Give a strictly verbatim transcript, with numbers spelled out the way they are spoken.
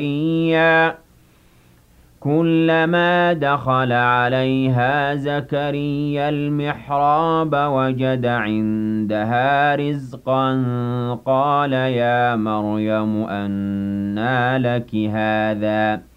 زَكِرِيَّا كُلَّمَا دَخَلَ عَلَيْهَا زَكَرِيَّا الْمِحْرَابَ وَجَدَ عِندَهَا رِزْقًا قَالَ يَا مَرْيَمُ أَنَّىٰ لَكِ هَٰذَا ۖ